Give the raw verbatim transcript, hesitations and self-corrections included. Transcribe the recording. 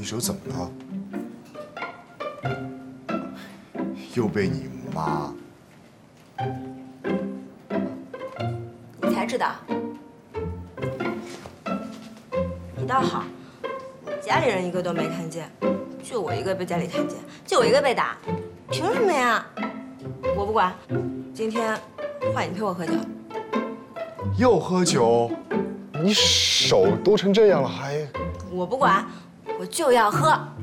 你手怎么了？又被你妈？ 你才知道？你倒好，家里人一个都没看见，就我一个被家里看见，就我一个被打，凭什么呀？我不管，今天换你陪我喝酒。 又喝酒？你手都成这样了还…… 我不管，我就要喝。